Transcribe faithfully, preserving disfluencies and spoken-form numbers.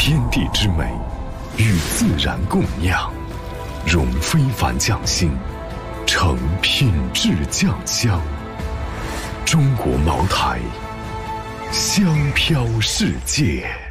天地之美，与自然共酿，融非凡匠心，成品质酱香。中国茅台，香飘世界。